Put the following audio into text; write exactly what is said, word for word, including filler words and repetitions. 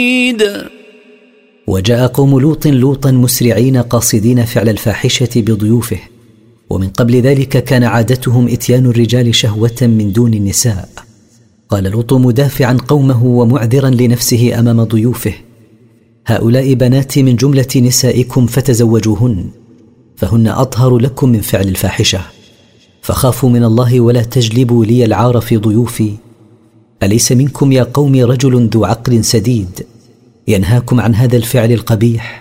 وجاء قوم لوط لوطا مسرعين قاصدين فعل الفاحشة بضيوفه، ومن قبل ذلك كان عادتهم إتيان الرجال شهوة من دون النساء. قال لوط مدافعا قومه ومعذرا لنفسه أمام ضيوفه: هؤلاء بناتي من جملة نسائكم فتزوجوهن، فهن أطهر لكم من فعل الفاحشة، فخافوا من الله ولا تجلبوا لي العار في ضيوفي. أليس منكم يا قوم رجل ذو عقل سديد ينهاكم عن هذا الفعل القبيح؟